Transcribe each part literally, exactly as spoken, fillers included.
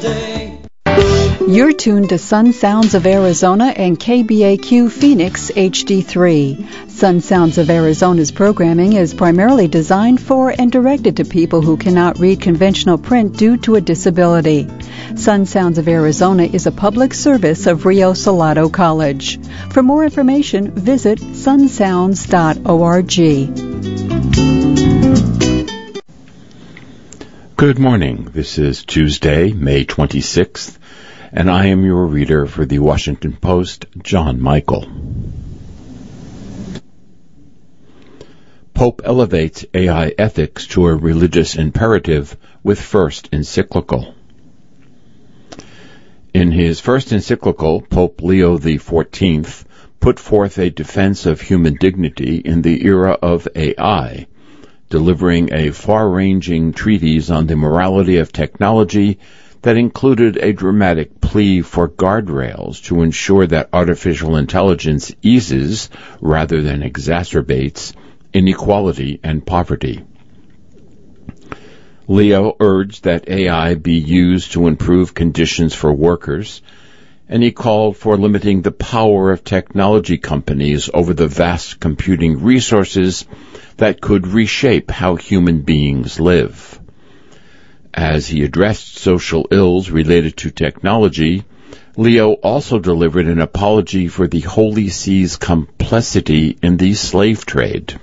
day. You're tuned to Sun Sounds of Arizona and K B A Q Phoenix H D three. Sun Sounds of Arizona's programming is primarily designed for and directed to people who cannot read conventional print due to a disability. Sun Sounds of Arizona is a public service of Rio Salado College. For more information, visit sun sounds dot org. Good morning. This is Tuesday, May twenty-sixth, and I am your reader for the Washington Post, John Michael. Pope elevates A I ethics to a religious imperative with first encyclical. In his first encyclical, Pope Leo the fourteenth put forth a defense of human dignity in the era of A I, delivering a far-ranging treatise on the morality of technology that included a dramatic plea for guardrails to ensure that artificial intelligence eases, rather than exacerbates, inequality and poverty. Leo urged that A I be used to improve conditions for workers, and he called for limiting the power of technology companies over the vast computing resources that could reshape how human beings live. As he addressed social ills related to technology, Leo also delivered an apology for the Holy See's complicity in the slave trade.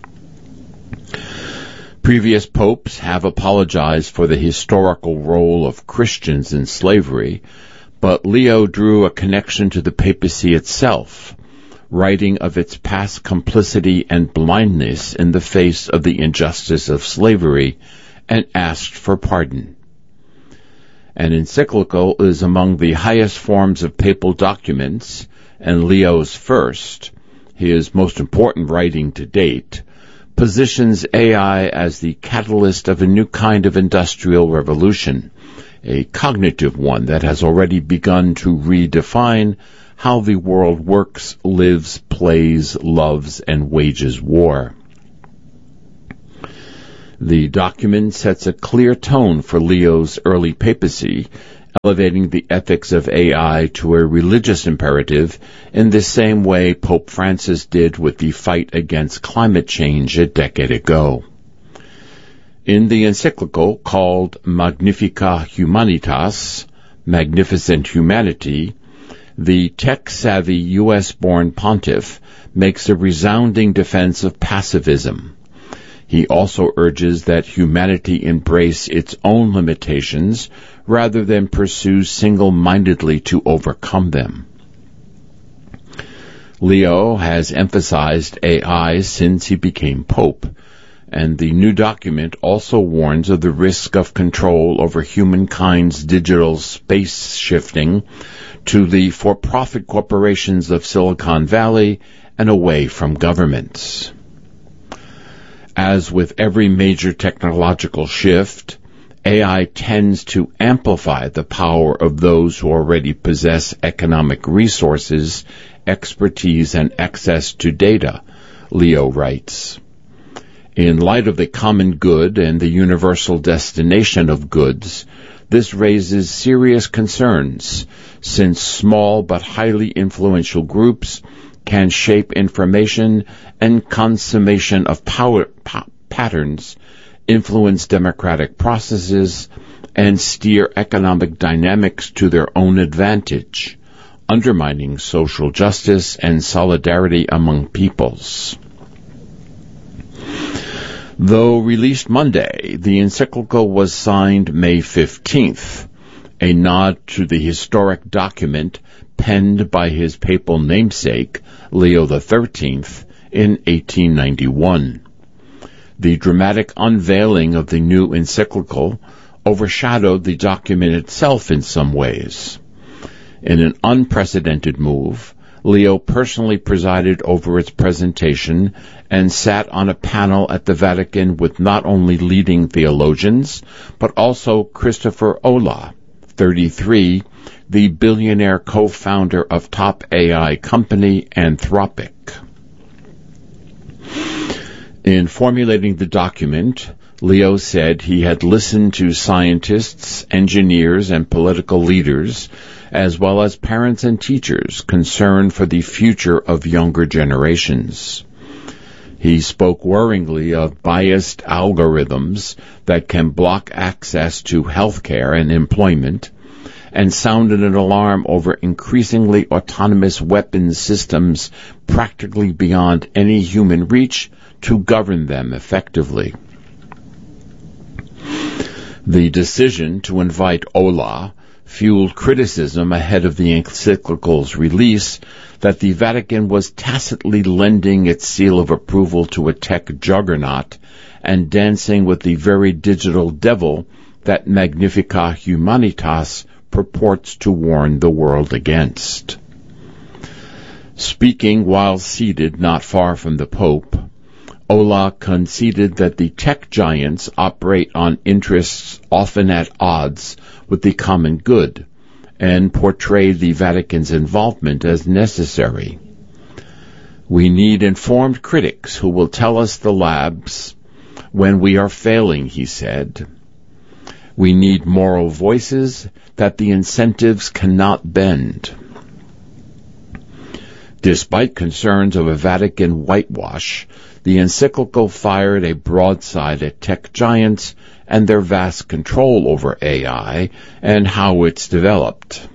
Previous popes have apologized for the historical role of Christians in slavery, but Leo drew a connection to the papacy itself, writing of its past complicity and blindness in the face of the injustice of slavery, and asked for pardon. An encyclical is among the highest forms of papal documents, and Leo's first, his most important writing to date, positions A I as the catalyst of a new kind of industrial revolution, a cognitive one that has already begun to redefine how the world works, lives, plays, loves, and wages war. The document sets a clear tone for Leo's early papacy, elevating the ethics of A I to a religious imperative in the same way Pope Francis did with the fight against climate change a decade ago. In the encyclical called Magnifica Humanitas, Magnificent Humanity, the tech-savvy U S-born pontiff makes a resounding defense of pacifism. He also urges that humanity embrace its own limitations rather than pursue single-mindedly to overcome them. Leo has emphasized A I since he became pope, and the new document also warns of the risk of control over humankind's digital space shifting to the for-profit corporations of Silicon Valley and away from governments. As with every major technological shift, A I tends to amplify the power of those who already possess economic resources, expertise, and access to data, Leo writes. In light of the common good and the universal destination of goods, this raises serious concerns, since small but highly influential groups can shape information and consummation of power pa- patterns, influence democratic processes, and steer economic dynamics to their own advantage, undermining social justice and solidarity among peoples. Though released Monday, the encyclical was signed May fifteenth, a nod to the historic document penned by his papal namesake, Leo the thirteenth, in eighteen ninety-one. The dramatic unveiling of the new encyclical overshadowed the document itself in some ways. In an unprecedented move, Leo personally presided over its presentation and sat on a panel at the Vatican with not only leading theologians, but also Christopher Olah, thirty-three, the billionaire co-founder of top A I company Anthropic. In formulating the document, Leo said he had listened to scientists, engineers, and political leaders, as well as parents and teachers concerned for the future of younger generations. He spoke worryingly of biased algorithms that can block access to healthcare and employment, and sounded an alarm over increasingly autonomous weapons systems practically beyond any human reach to govern them effectively. The decision to invite Ola fueled criticism ahead of the encyclical's release that the Vatican was tacitly lending its seal of approval to a tech juggernaut and dancing with the very digital devil that Magnificat Humanitas purports to warn the world against. Speaking while seated not far from the Pope, Ola conceded that the tech giants operate on interests often at odds with the common good, and portrayed the Vatican's involvement as necessary. We need informed critics who will tell us the labs when we are failing, he said. We need moral voices that the incentives cannot bend. Despite concerns of a Vatican whitewash, the encyclical fired a broadside at tech giants and their vast control over A I and how it's developed.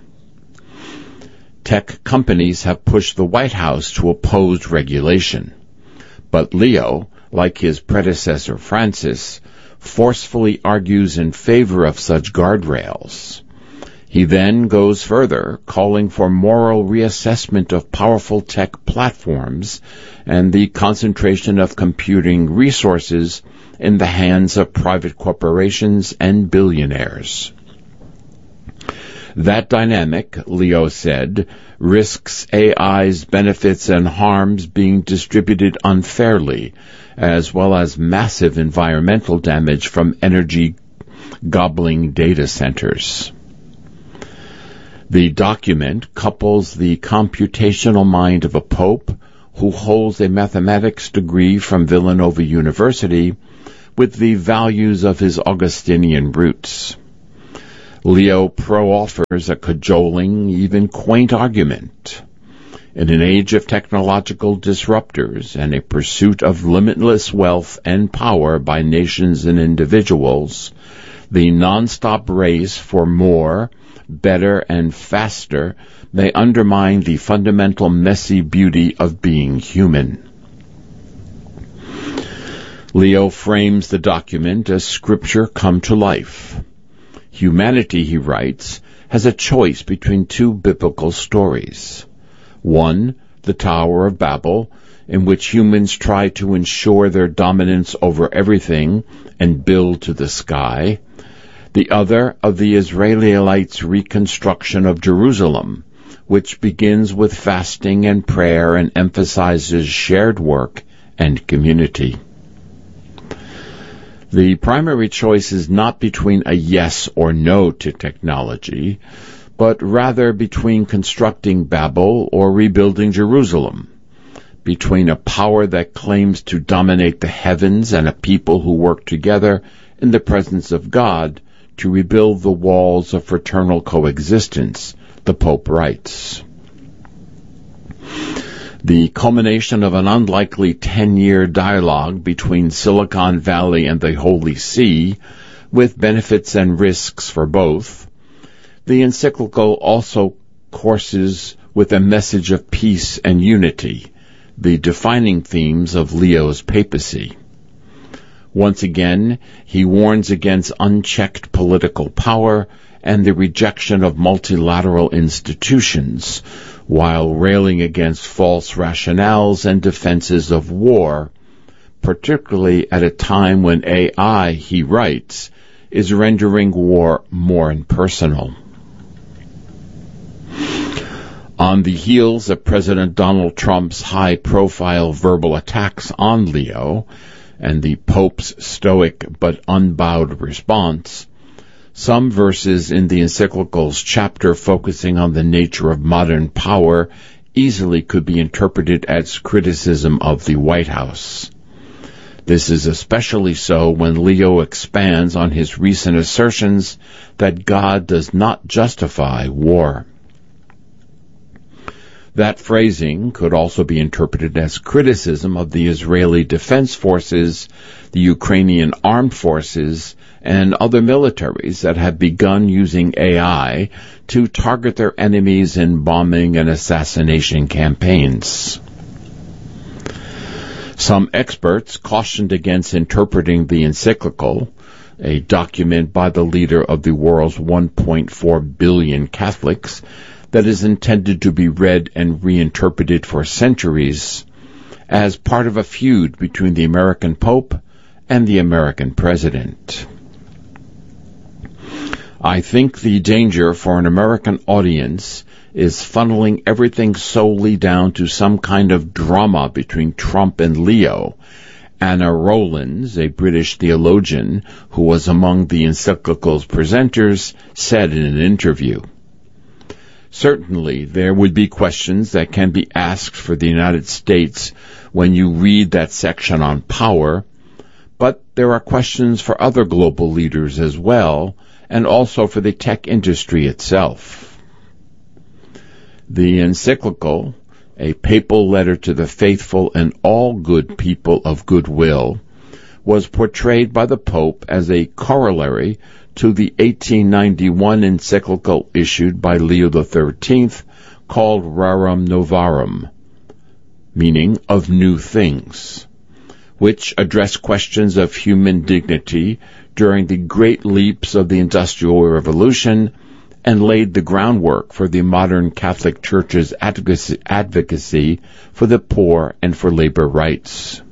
Tech companies have pushed the White House to oppose regulation, but Leo, like his predecessor Francis, forcefully argues in favor of such guardrails. He then goes further, calling for moral reassessment of powerful tech platforms and the concentration of computing resources in the hands of private corporations and billionaires. That dynamic, Leo said, risks A I's benefits and harms being distributed unfairly, as well as massive environmental damage from energy-gobbling data centers. The document couples the computational mind of a pope who holds a mathematics degree from Villanova University with the values of his Augustinian roots. Leo pro-offers a cajoling, even quaint argument. In an age of technological disruptors and a pursuit of limitless wealth and power by nations and individuals, the non-stop race for more, better, and faster may undermine the fundamental messy beauty of being human. Leo frames the document as scripture come to life. Humanity, he writes, has a choice between two biblical stories. One, the Tower of Babel, in which humans try to ensure their dominance over everything and build to the sky. The other, of the Israelites' reconstruction of Jerusalem, which begins with fasting and prayer and emphasizes shared work and community. The primary choice is not between a yes or no to technology, but rather between constructing Babel or rebuilding Jerusalem, between a power that claims to dominate the heavens and a people who work together in the presence of God to rebuild the walls of fraternal coexistence, the Pope writes. The culmination of an unlikely ten-year dialogue between Silicon Valley and the Holy See, with benefits and risks for both, the encyclical also courses with a message of peace and unity, the defining themes of Leo's papacy. Once again, he warns against unchecked political power and the rejection of multilateral institutions, while railing against false rationales and defenses of war, particularly at a time when A I, he writes, is rendering war more impersonal. On the heels of President Donald Trump's high-profile verbal attacks on Leo and the Pope's stoic but unbowed response, some verses in the encyclical's chapter focusing on the nature of modern power easily could be interpreted as criticism of the White House. This is especially so when Leo expands on his recent assertions that God does not justify war. That phrasing could also be interpreted as criticism of the Israeli Defense Forces, the Ukrainian Armed Forces, and other militaries that have begun using A I to target their enemies in bombing and assassination campaigns. Some experts cautioned against interpreting the encyclical, a document by the leader of the world's one point four billion Catholics, that is intended to be read and reinterpreted for centuries, as part of a feud between the American Pope and the American President. I think the danger for an American audience is funneling everything solely down to some kind of drama between Trump and Leo. Anna Rowlands, a British theologian who was among the encyclical's presenters, said in an interview. Certainly, there would be questions that can be asked for the United States when you read that section on power, but there are questions for other global leaders as well, and also for the tech industry itself. The encyclical, a papal letter to the faithful and all good people of goodwill, was portrayed by the Pope as a corollary to the eighteen ninety-one encyclical issued by Leo the thirteenth called Rerum Novarum, meaning of new things, which addressed questions of human dignity during the great leaps of the Industrial Revolution and laid the groundwork for the modern Catholic Church's advocacy, advocacy for the poor and for labor rights.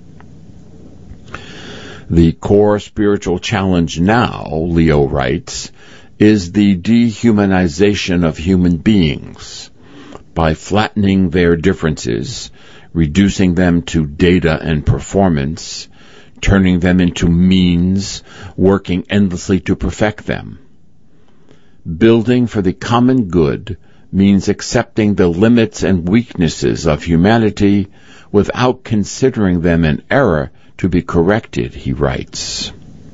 The core spiritual challenge now, Leo writes, is the dehumanization of human beings by flattening their differences, reducing them to data and performance, turning them into means, working endlessly to perfect them. Building for the common good means accepting the limits and weaknesses of humanity without considering them an error to be corrected, he writes.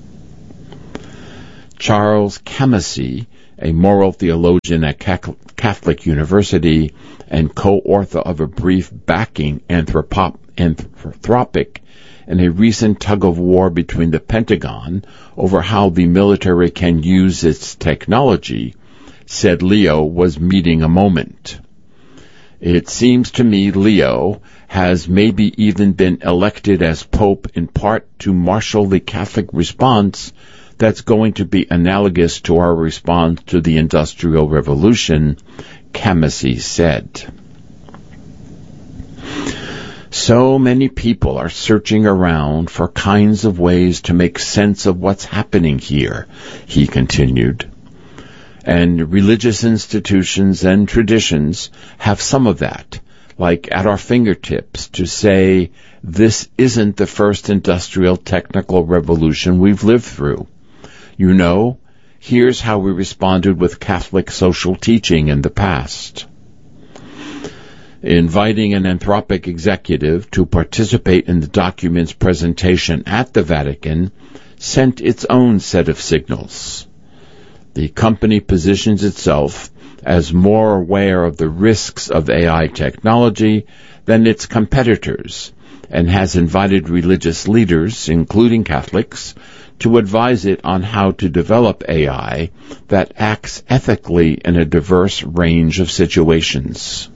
Charles Camasi, a moral theologian at Catholic University and co-author of a brief backing anthropo- anthropic in a recent tug-of-war between the Pentagon over how the military can use its technology, said Leo was meeting a moment. It seems to me Leo has maybe even been elected as Pope in part to marshal the Catholic response that's going to be analogous to our response to the Industrial Revolution, Camasi said. So many people are searching around for kinds of ways to make sense of what's happening here, he continued. And religious institutions and traditions have some of that, like at our fingertips, to say, this isn't the first industrial technical revolution we've lived through. You know, here's how we responded with Catholic social teaching in the past. Inviting an Anthropic executive to participate in the document's presentation at the Vatican sent its own set of signals. The company positions itself as more aware of the risks of A I technology than its competitors, and has invited religious leaders, including Catholics, to advise it on how to develop A I that acts ethically in a diverse range of situations.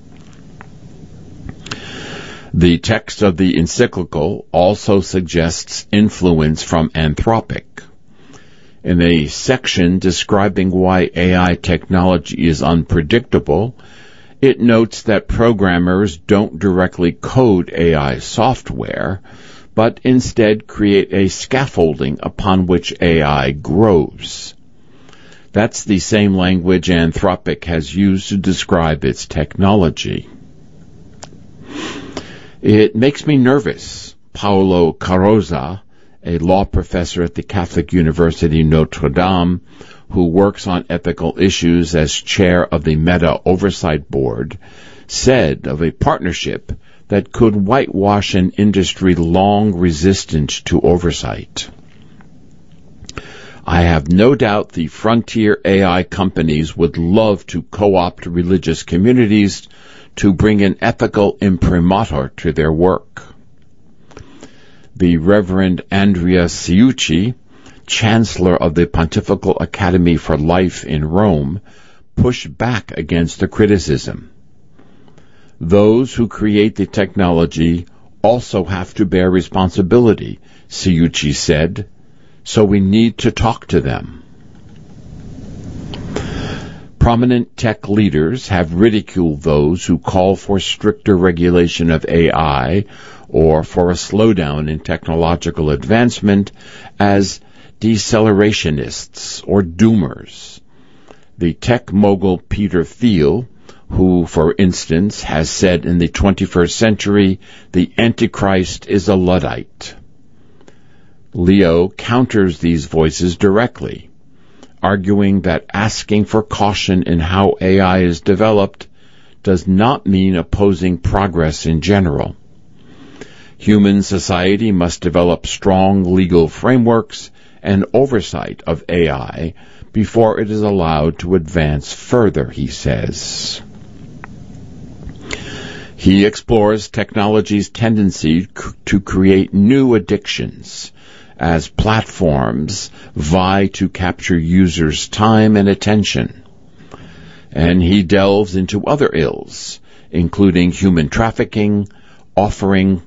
The text of the encyclical also suggests influence from Anthropic. In a section describing why A I technology is unpredictable, it notes that programmers don't directly code A I software, but instead create a scaffolding upon which A I grows. That's the same language Anthropic has used to describe its technology. It makes me nervous, Paolo Carrozza, a law professor at the Catholic University Notre Dame, who works on ethical issues as chair of the Meta Oversight Board, said of a partnership that could whitewash an industry long resistant to oversight. I have no doubt the frontier A I companies would love to co-opt religious communities to bring an ethical imprimatur to their work. The Reverend Andrea Ciucci, Chancellor of the Pontifical Academy for Life in Rome, pushed back against the criticism. Those who create the technology also have to bear responsibility, Ciucci said, so we need to talk to them. Prominent tech leaders have ridiculed those who call for stricter regulation of A I or for a slowdown in technological advancement as deceleracionists or doomers. The tech mogul Peter Thiel, who, for instance, has said in the twenty-first century, the Antichrist is a Luddite. Leo counters these voices directly, arguing that asking for caution in how A I is developed does not mean opposing progress in general. Human society must develop strong legal frameworks and oversight of A I before it is allowed to advance further, he says. He explores technology's tendency c- to create new addictions as platforms vie to capture users' time and attention. And he delves into other ills, including human trafficking, offering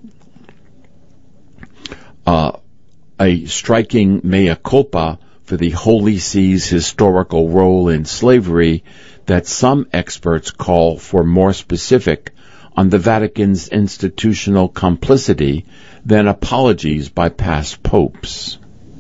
uh, a striking mea culpa for the Holy See's historical role in slavery that some experts call for more specific on the Vatican's institutional complicity than apologies by past popes.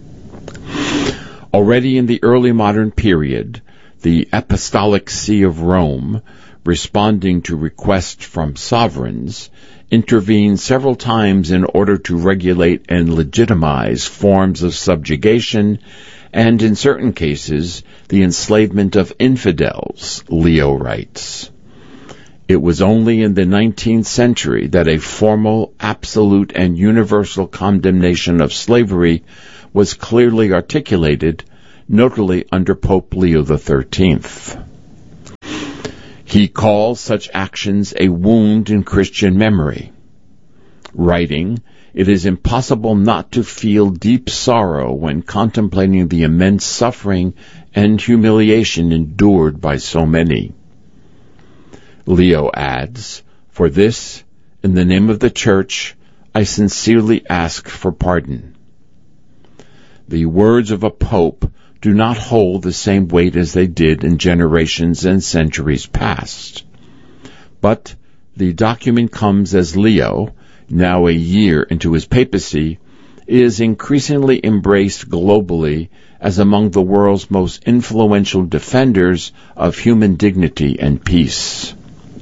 Already in the early modern period, the Apostolic See of Rome, responding to requests from sovereigns, intervened several times in order to regulate and legitimize forms of subjugation and, in certain cases, the enslavement of infidels, Leo writes. It was only in the nineteenth century that a formal, absolute, and universal condemnation of slavery was clearly articulated, notably under Pope Leo the thirteenth. He calls such actions a wound in Christian memory, writing, "It is impossible not to feel deep sorrow when contemplating the immense suffering and humiliation endured by so many." Leo adds, "For this, in the name of the Church, I sincerely ask for pardon." The words of a pope do not hold the same weight as they did in generations and centuries past. But the document comes as Leo, now a year into his papacy, is increasingly embraced globally as among the world's most influential defenders of human dignity and peace.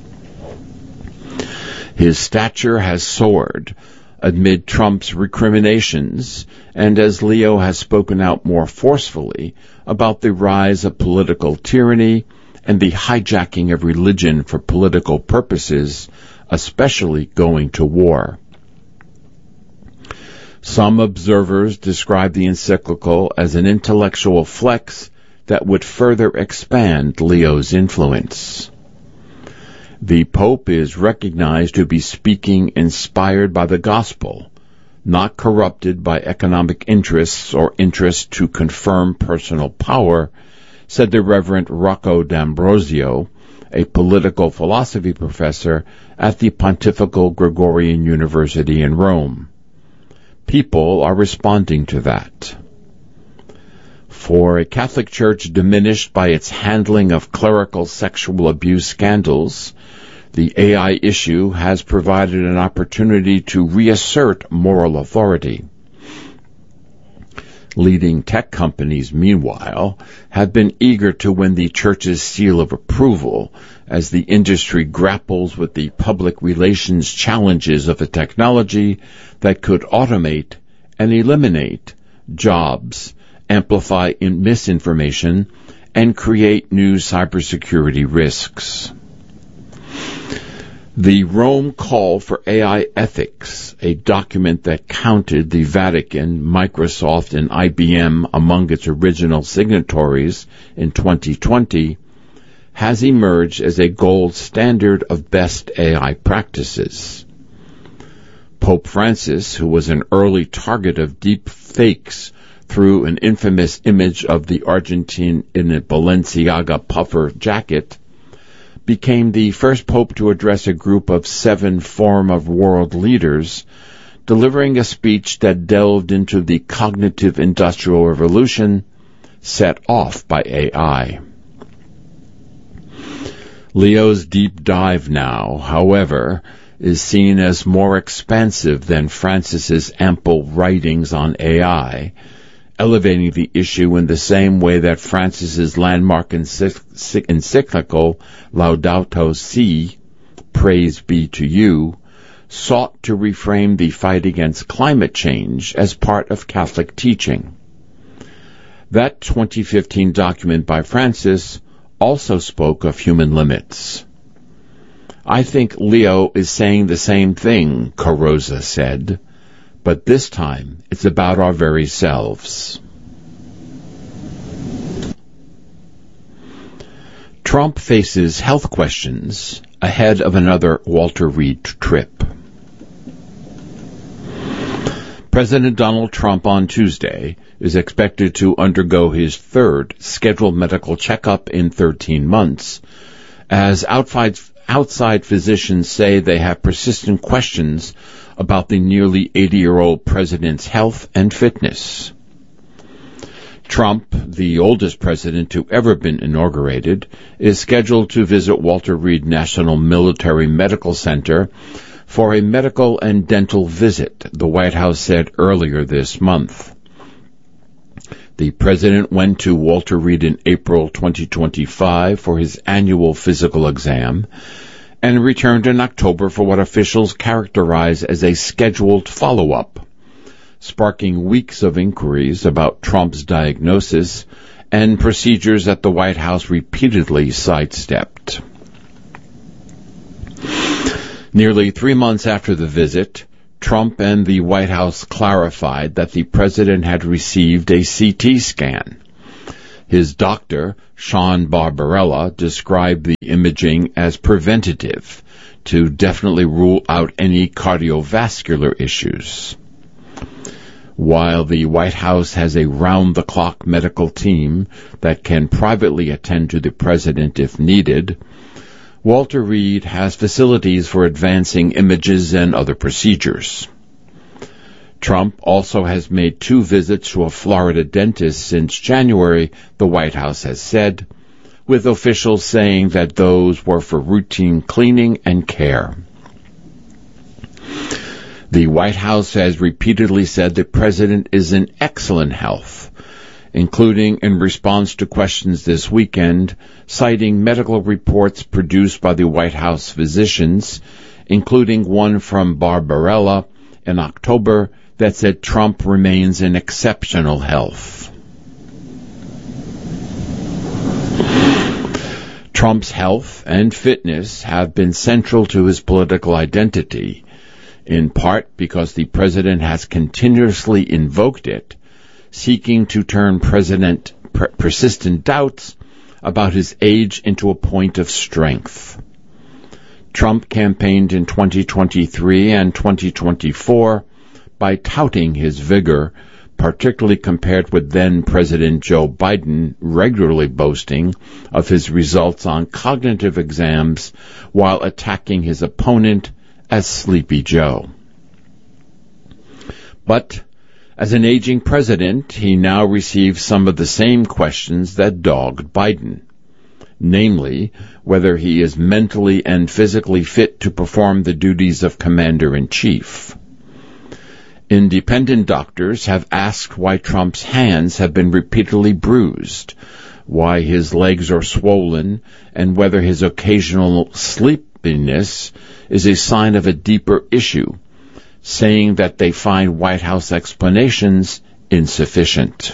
His stature has soared amid Trump's recriminations, and as Leo has spoken out more forcefully about the rise of political tyranny and the hijacking of religion for political purposes, especially going to war. Some observers describe the encyclical as an intellectual flex that would further expand Leo's influence. The Pope is recognized to be speaking inspired by the gospel, not corrupted by economic interests or interests to confirm personal power, said the Reverend Rocco D'Ambrosio, a political philosophy professor at the Pontifical Gregorian University in Rome. People are responding to that. For a Catholic Church diminished by its handling of clerical sexual abuse scandals, the A I issue has provided an opportunity to reassert moral authority. Leading tech companies, meanwhile, have been eager to win the Church's seal of approval as the industry grapples with the public relations challenges of a technology that could automate and eliminate jobs, amplify misinformation, and create new cybersecurity risks. The Rome Call for A I Ethics, a document that counted the Vatican, Microsoft, and I B M among its original signatories in twenty twenty, has emerged as a gold standard of best A I practices. Pope Francis, who was an early target of deep fakes through an infamous image of the Argentine in a Balenciaga puffer jacket, became the first pope to address a group of seven Forum of World Leaders, delivering a speech that delved into the cognitive industrial revolution set off by A I. Leo's deep dive now, however, is seen as more expansive than Francis's ample writings on A I, elevating the issue in the same way that Francis's landmark encyclical Laudato Si, Praise Be to You, sought to reframe the fight against climate change as part of Catholic teaching. That twenty fifteen document by Francis also spoke of human limits. I think Leo is saying the same thing, Carosa said, but this time it's about our very selves. Trump faces health questions ahead of another Walter Reed trip. President Donald Trump on Tuesday is expected to undergo his third scheduled medical checkup in thirteen months, as outside, outside physicians say they have persistent questions about the nearly eighty-year-old president's health and fitness. Trump, the oldest president to ever been inaugurated, is scheduled to visit Walter Reed National Military Medical Center for a medical and dental visit, the White House said earlier this month. The president went to Walter Reed in April twenty twenty-five for his annual physical exam and returned in October for what officials characterize as a scheduled follow-up, sparking weeks of inquiries about Trump's diagnosis and procedures that the White House repeatedly sidestepped. Nearly three months after the visit, Trump and the White House clarified that the president had received a C T scan. His doctor, Sean Barbarella, described the imaging as preventative to definitely rule out any cardiovascular issues. While the White House has a round-the-clock medical team that can privately attend to the president if needed, Walter Reed has facilities for advancing images and other procedures. Trump also has made two visits to a Florida dentist since January, the White House has said, with officials saying that those were for routine cleaning and care. The White House has repeatedly said the president is in excellent health, including in response to questions this weekend, citing medical reports produced by the White House physicians, including one from Barbarella in October that said Trump remains in exceptional health. Trump's health and fitness have been central to his political identity, in part because the president has continuously invoked it, seeking to turn president per- persistent doubts about his age into a point of strength. Trump campaigned in twenty twenty-three and twenty twenty-four by touting his vigor, particularly compared with then-President Joe Biden regularly boasting of his results on cognitive exams while attacking his opponent as Sleepy Joe. But as an aging president, he now receives some of the same questions that dogged Biden, namely, whether he is mentally and physically fit to perform the duties of commander-in-chief. Independent doctors have asked why Trump's hands have been repeatedly bruised, why his legs are swollen, and whether his occasional sleepiness is a sign of a deeper issue, saying that they find White House explanations insufficient.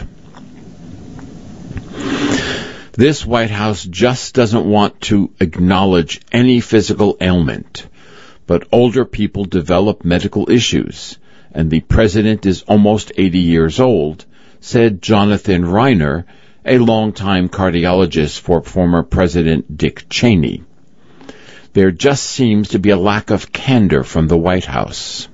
This White House just doesn't want to acknowledge any physical ailment, but older people develop medical issues, and the president is almost eighty years old, said Jonathan Reiner, a longtime cardiologist for former President Dick Cheney. There just seems to be a lack of candor from the White House.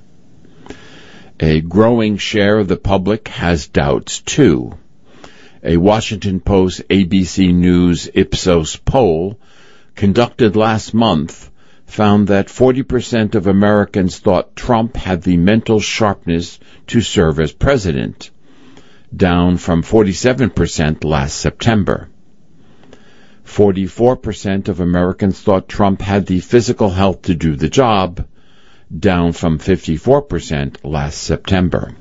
A growing share of the public has doubts, too. A Washington Post A B C News Ipsos poll conducted last month found that forty percent of Americans thought Trump had the mental sharpness to serve as president, down from forty-seven percent last September. forty-four percent of Americans thought Trump had the physical health to do the job, down from fifty-four percent last September.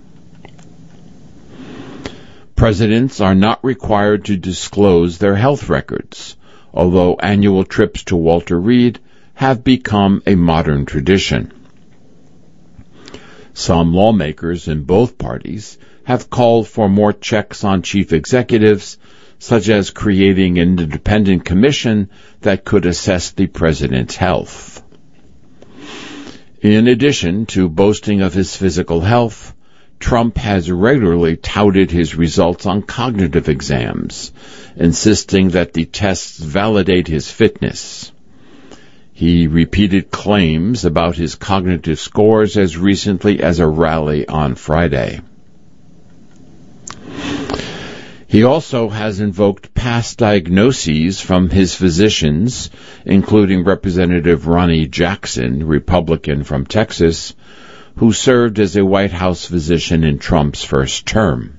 Presidents are not required to disclose their health records, although annual trips to Walter Reed have become a modern tradition. Some lawmakers in both parties have called for more checks on chief executives, such as creating an independent commission that could assess the president's health. In addition to boasting of his physical health, Trump has regularly touted his results on cognitive exams, insisting that the tests validate his fitness. He repeated claims about his cognitive scores as recently as a rally on Friday. He also has invoked past diagnoses from his physicians, including Representative Ronnie Jackson, Republican from Texas, who served as a White House physician in Trump's first term.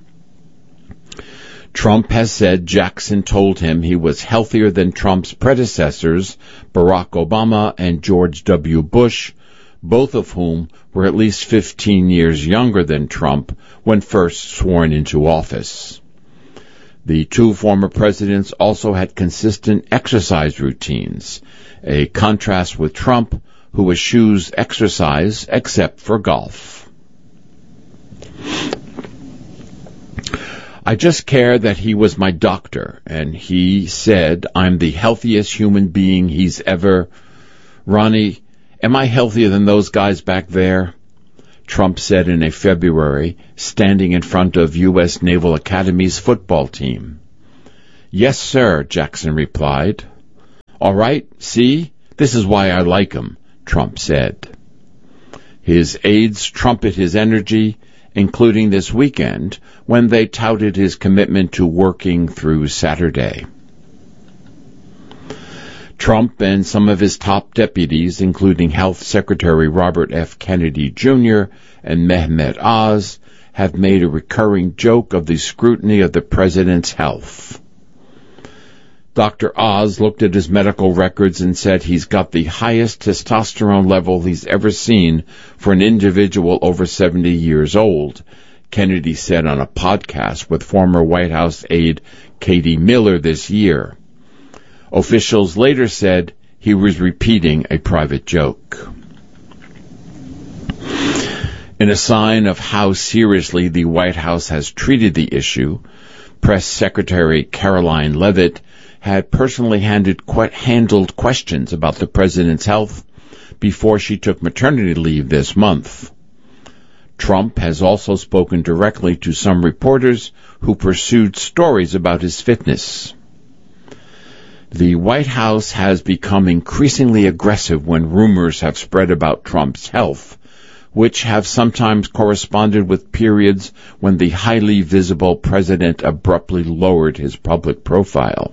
Trump has said Jackson told him he was healthier than Trump's predecessors, Barack Obama and George W. Bush, both of whom were at least fifteen years younger than Trump when first sworn into office. The two former presidents also had consistent exercise routines, a contrast with Trump, who eschews exercise except for golf. I just care that he was my doctor, and he said I'm the healthiest human being he's ever... Ronnie, am I healthier than those guys back there? Trump said in a February, standing in front of U S Naval Academy's football team. Yes, sir, Jackson replied. All right, see? This is why I like him, Trump said. His aides trumpet his energy, including this weekend, when they touted his commitment to working through Saturday. Trump and some of his top deputies, including Health Secretary Robert F. Kennedy Junior and Mehmet Oz, have made a recurring joke of the scrutiny of the president's health. Doctor Oz looked at his medical records and said he's got the highest testosterone level he's ever seen for an individual over seventy years old, Kennedy said on a podcast with former White House aide Katie Miller this year. Officials later said he was repeating a private joke. In a sign of how seriously the White House has treated the issue, Press Secretary Caroline Leavitt had personally handed, que- handled questions about the president's health before she took maternity leave this month. Trump has also spoken directly to some reporters who pursued stories about his fitness. The White House has become increasingly aggressive when rumors have spread about Trump's health, which have sometimes corresponded with periods when the highly visible president abruptly lowered his public profile.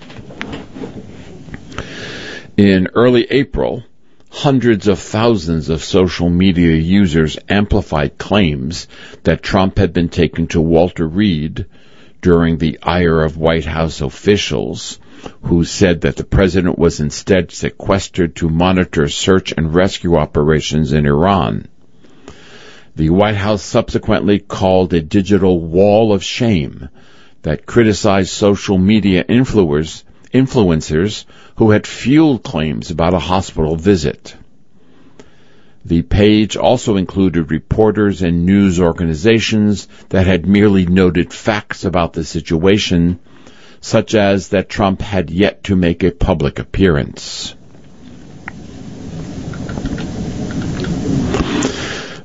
In early April, hundreds of thousands of social media users amplified claims that Trump had been taken to Walter Reed during the ire of White House officials, who said that the president was instead sequestered to monitor search and rescue operations in Iran. The White House subsequently called a digital wall of shame that criticized social media influencers, influencers who had fueled claims about a hospital visit. The page also included reporters and news organizations that had merely noted facts about the situation, such as that Trump had yet to make a public appearance.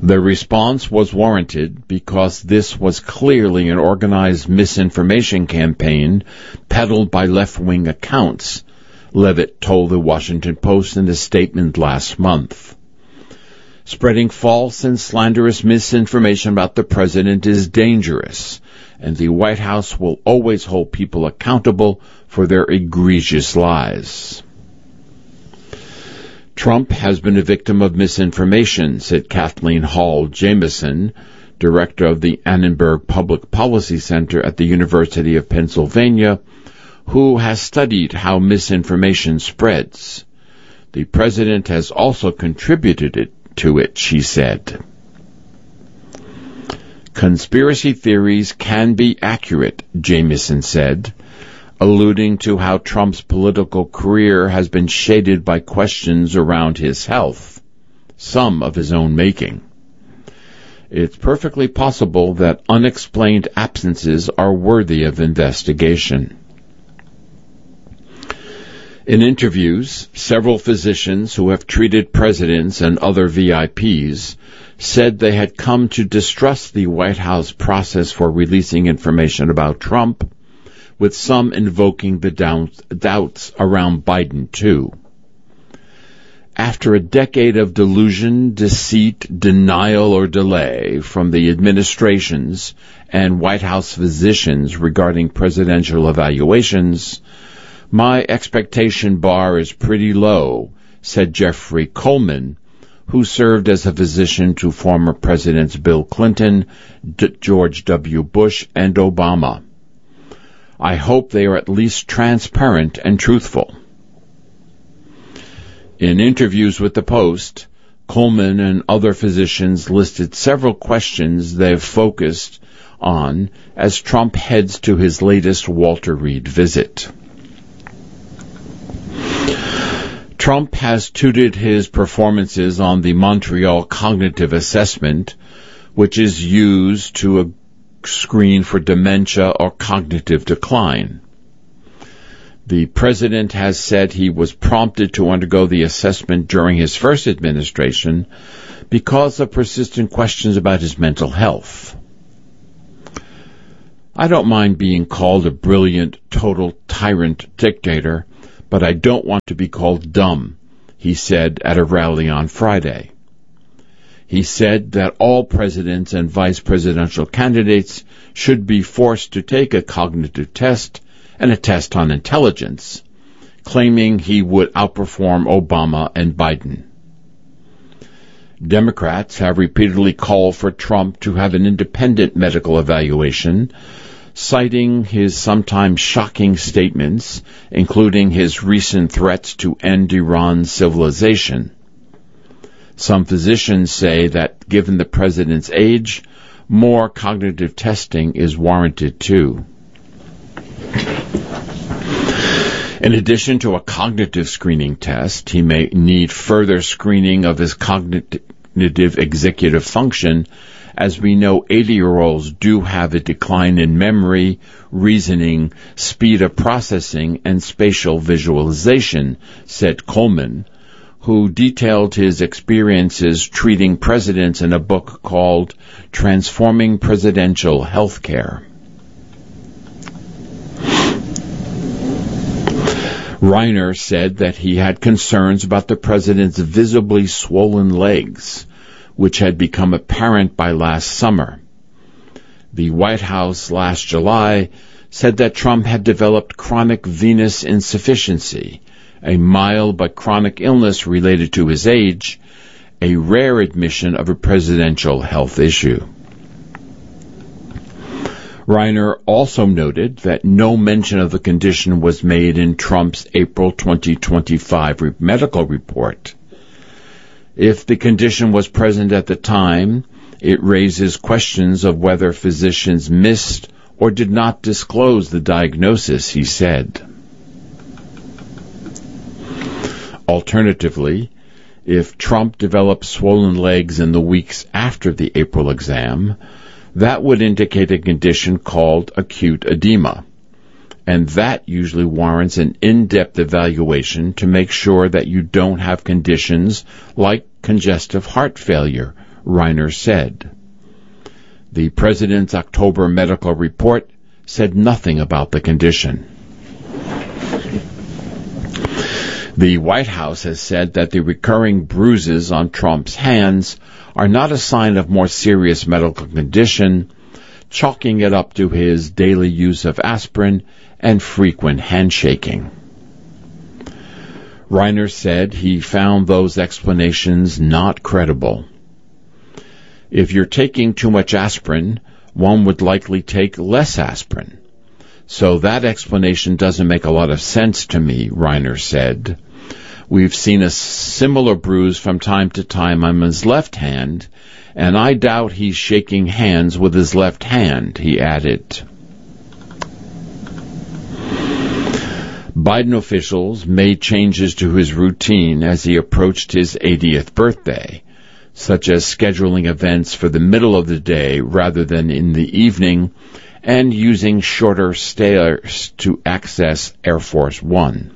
The response was warranted because this was clearly an organized misinformation campaign peddled by left-wing accounts, Levitt told the Washington Post in a statement last month. Spreading false and slanderous misinformation about the president is dangerous, and the White House will always hold people accountable for their egregious lies. Trump has been a victim of misinformation, said Kathleen Hall Jamieson, director of the Annenberg Public Policy Center at the University of Pennsylvania, who has studied how misinformation spreads. The president has also contributed it, to it, she said. Conspiracy theories can be accurate, Jamieson said, alluding to how Trump's political career has been shaded by questions around his health, some of his own making. It's perfectly possible that unexplained absences are worthy of investigation. In interviews, several physicians who have treated presidents and other V I Ps said they had come to distrust the White House process for releasing information about Trump, with some invoking the doubts around Biden, too. After a decade of delusion, deceit, denial, or delay from the administrations and White House physicians regarding presidential evaluations, my expectation bar is pretty low, said Jeffrey Coleman, who served as a physician to former Presidents Bill Clinton, D- George W. Bush, and Obama. I hope they are at least transparent and truthful. In interviews with the Post, Coleman and other physicians listed several questions they've focused on as Trump heads to his latest Walter Reed visit. Trump has touted his performances on the Montreal Cognitive Assessment, which is used to a screen for dementia or cognitive decline. The president has said he was prompted to undergo the assessment during his first administration because of persistent questions about his mental health. I don't mind being called a brilliant, total tyrant dictator, but I don't want to be called dumb, he said at a rally on Friday. He said that all presidents and vice presidential candidates should be forced to take a cognitive test and a test on intelligence, claiming he would outperform Obama and Biden. Democrats have repeatedly called for Trump to have an independent medical evaluation, citing his sometimes shocking statements, including his recent threats to end Iran's civilization. Some physicians say that, given the president's age, more cognitive testing is warranted too. In addition to a cognitive screening test, he may need further screening of his cognitive executive function, as we know eighty-year-olds do have a decline in memory, reasoning, speed of processing, and spatial visualization, said Coleman, who detailed his experiences treating presidents in a book called Transforming Presidential Healthcare. Reiner said that he had concerns about the president's visibly swollen legs, which had become apparent by last summer. The White House last July said that Trump had developed chronic venous insufficiency, a mild but chronic illness related to his age, a rare admission of a presidential health issue. Reiner also noted that no mention of the condition was made in Trump's April twenty twenty-five medical report. If the condition was present at the time, it raises questions of whether physicians missed or did not disclose the diagnosis, he said. Alternatively, if Trump developed swollen legs in the weeks after the April exam, that would indicate a condition called acute edema, and that usually warrants an in-depth evaluation to make sure that you don't have conditions like congestive heart failure, Reiner said. The president's October medical report said nothing about the condition. The White House has said that the recurring bruises on Trump's hands are not a sign of more serious medical condition, chalking it up to his daily use of aspirin and frequent handshaking. Reiner said he found those explanations not credible. If you're taking too much aspirin, one would likely take less aspirin. So that explanation doesn't make a lot of sense to me, Reiner said. We've seen a similar bruise from time to time on his left hand, and I doubt he's shaking hands with his left hand, he added. Biden officials made changes to his routine as he approached his eightieth birthday, such as scheduling events for the middle of the day rather than in the evening, and using shorter stairs to access Air Force One.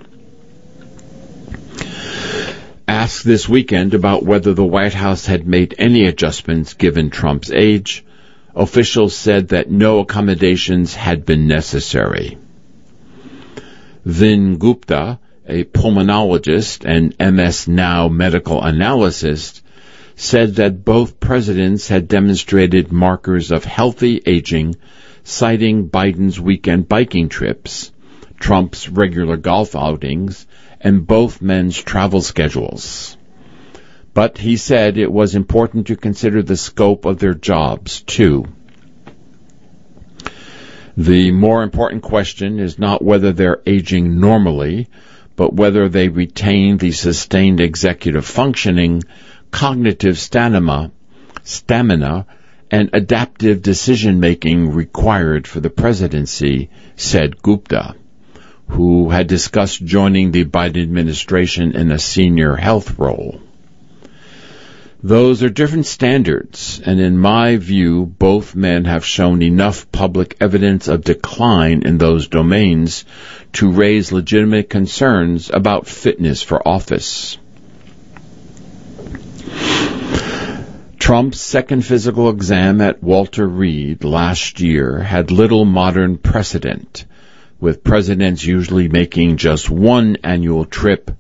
Asked this weekend about whether the White House had made any adjustments given Trump's age, officials said that no accommodations had been necessary. Vin Gupta, a pulmonologist and M S Now medical analyst, said that both presidents had demonstrated markers of healthy aging, citing Biden's weekend biking trips, Trump's regular golf outings, and both men's travel schedules. But he said it was important to consider the scope of their jobs, too. The more important question is not whether they're aging normally, but whether they retain the sustained executive functioning, cognitive stamina, stamina, and adaptive decision-making required for the presidency, said Gupta, who had discussed joining the Biden administration in a senior health role. Those are different standards, and in my view, both men have shown enough public evidence of decline in those domains to raise legitimate concerns about fitness for office. Trump's second physical exam at Walter Reed last year had little modern precedent, with presidents usually making just one annual trip